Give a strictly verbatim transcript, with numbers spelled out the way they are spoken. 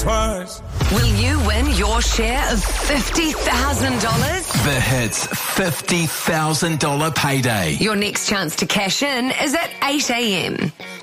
twice. Will you win your share of fifty thousand dollars? The Hits fifty thousand dollars payday. Your next chance to cash in is at eight a.m.